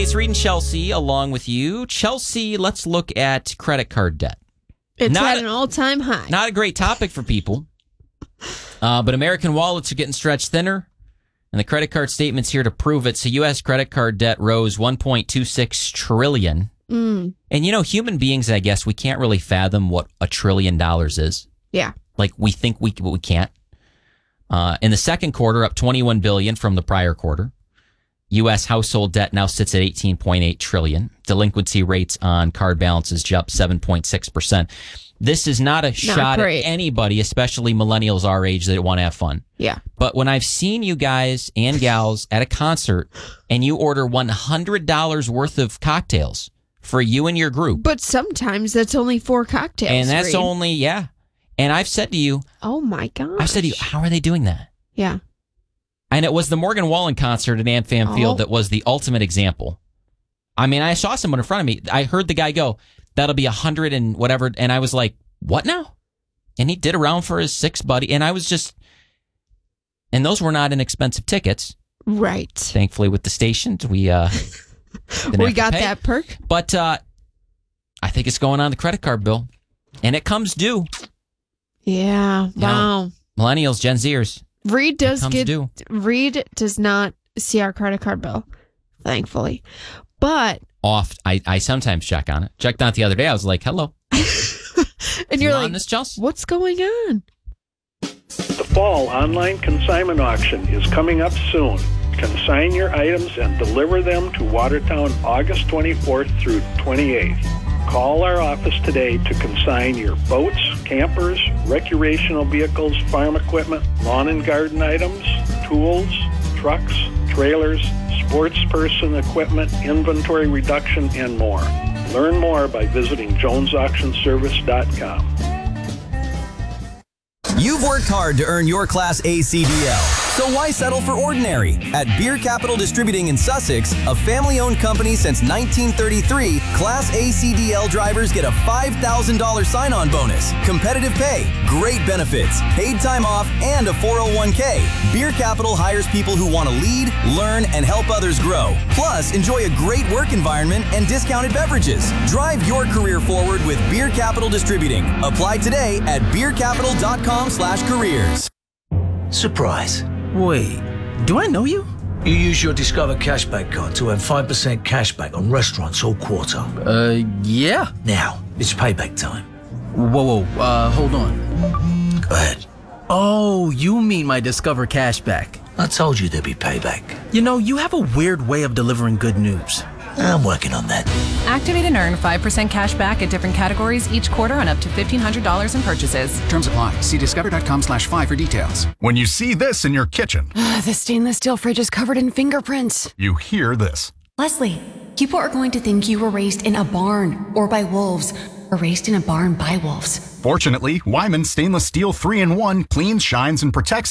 it's Reed and Chelsea along with you. Chelsea, let's look at credit card debt. It's at an all-time high. Not a great topic for people, but American wallets are getting stretched thinner, and the credit card statement's here to prove it. So U.S. credit card debt rose $1.26 trillion. And, human beings, I guess, we can't really fathom what $1 trillion is. Yeah. Like, we think we can't. In the second quarter, up $21 billion from the prior quarter. U.S. household debt now sits at $18.8 trillion. Delinquency rates on card balances jumped 7.6%. This is not a shot at anybody, especially millennials our age that want to have fun. Yeah. But when I've seen you guys and gals at a concert and you order $100 worth of cocktails for you and your group. But sometimes that's only 4 cocktails. And that's only, yeah. And I've said to you. Oh, my gosh. I've said to you, how are they doing that? Yeah. And it was the Morgan Wallen concert at AmFam Field that was the ultimate example. I mean, I saw someone in front of me. I heard the guy go, that'll be 100 and whatever. And I was like, what now? And he did a round for his 6 buddy. And I was just, and those were not inexpensive tickets. Right. Thankfully, with the stations, we we got that perk. But I think it's going on the credit card bill. And it comes due. Yeah. Wow. Millennials, Gen Zers. Reed does not see our credit card bill, thankfully. But I sometimes check on it. Checked on it the other day. I was like, hello. And you're like, this, Chelsea? What's going on? The fall online consignment auction is coming up soon. Consign your items and deliver them to Watertown August 24th through 28th. Call our office today to consign your boats, campers, recreational vehicles, farm equipment, lawn and garden items, tools, trucks, trailers, sports person equipment, inventory reduction, and more. Learn more by visiting jonesauctionservice.com. You've worked hard to earn your Class A CDL. So why settle for ordinary? At Beer Capital Distributing in Sussex, a family-owned company since 1933, Class A CDL drivers get a $5,000 sign-on bonus, competitive pay, great benefits, paid time off, and a 401k. Beer Capital hires people who want to lead, learn, and help others grow. Plus, enjoy a great work environment and discounted beverages. Drive your career forward with Beer Capital Distributing. Apply today at beercapital.com/careers. Surprise. Wait, do I know you? You use your Discover Cashback card to earn 5% cashback on restaurants all quarter. Yeah. Now, it's payback time. Whoa, hold on. Go ahead. Oh, you mean my Discover Cashback. I told you there'd be payback. You have a weird way of delivering good news. I'm working on that. Activate and earn 5% cash back at different categories each quarter on up to $1,500 in purchases. Terms apply. See discover.com/5 for details. When you see this in your kitchen. The stainless steel fridge is covered in fingerprints. You hear this. Leslie, people are going to think you were raised in a barn or by wolves or raised in a barn by wolves. Fortunately, Wyman Stainless Steel 3-in-1 cleans, shines, and protects